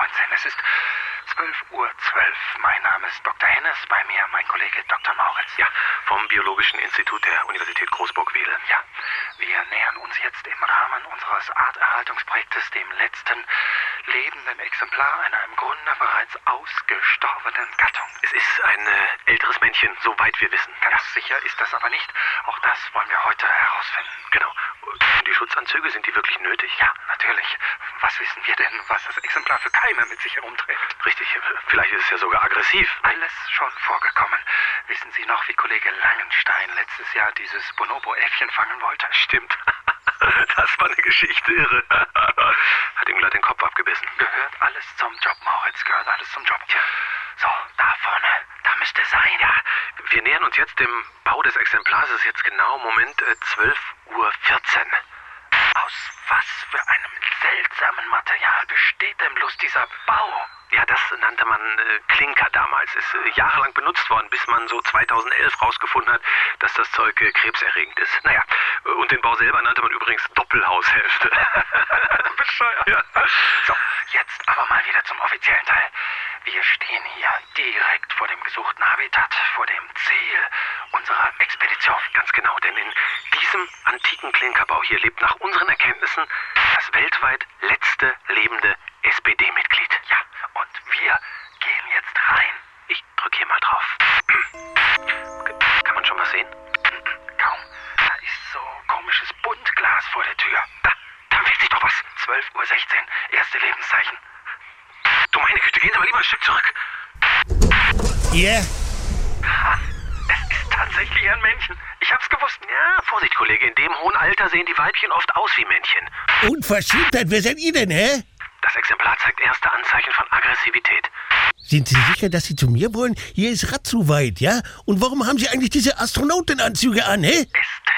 19. Es ist 12:12 Uhr. Mein Name ist Dr. Hennes, bei mir mein Kollege Dr. Mauritz. Ja, vom Biologischen Institut der Universität Großburg-Wedel. Ja, wir nähern uns jetzt im Rahmen unseres Arterhaltungsprojektes dem letzten lebenden Exemplar einer im Grunde bereits ausgestorbenen Gattung. Es ist ein älteres Männchen, soweit wir wissen. Ganz sicher ist das aber nicht. Auch das wollen wir heute herausfinden. Genau. Die Schutzanzüge, sind die wirklich nötig? Ja, natürlich. Was wissen wir denn, was das Exemplar für Keime mit sich herumträgt? Richtig, vielleicht ist es ja sogar aggressiv. Alles schon vorgekommen. Wissen Sie noch, wie Kollege Langenstein letztes Jahr dieses Bonobo-Äffchen fangen wollte? Stimmt. Das war eine Geschichte, irre. Hat ihm gleich den Kopf abgebissen. Gehört alles zum Job, Mauritz, gehört alles zum Job. Tja. So, da vorne, da müsste es sein. Ja, wir nähern uns jetzt dem Bau des Exemplars. Es ist jetzt genau, 12:14 Uhr. Aus was für einem seltsamen Material besteht denn bloß dieser Bau? Ja, das nannte man Klinker damals. Ist jahrelang benutzt worden, bis man so 2011 rausgefunden hat, dass das Zeug krebserregend ist. Naja, und den Bau selber nannte man übrigens Doppelhaushälfte. Bescheuert. Ja. So, jetzt aber mal wieder zum offiziellen Teil. Wir stehen hier direkt vor dem gesuchten Habitat, vor dem Ziel unserer Expedition. Ganz genau, denn in diesem antiken Klinkerbau hier lebt nach unseren Erkenntnissen das weltweit letzte lebende SPD-Mitglied. Ja, und wir gehen jetzt rein. Ich drücke hier mal drauf. Kann man schon was sehen? Kaum. Da ist so komisches Buntglas vor der Tür. Da bewegt sich doch was. 12:16 Uhr, erste Lebenszeichen. Du meine Güte, gehen Sie mal lieber ein Stück zurück. Ja? Es ist tatsächlich ein Männchen. Ich hab's gewusst. Ja, Vorsicht, Kollege. In dem hohen Alter sehen die Weibchen oft aus wie Männchen. Unverschämtheit, wer seid ihr denn, hä? Das Exemplar zeigt erste Anzeichen von Aggressivität. Sind Sie sicher, dass Sie zu mir wollen? Hier ist Rad zu weit, ja? Und warum haben Sie eigentlich diese Astronautenanzüge an, hä? Es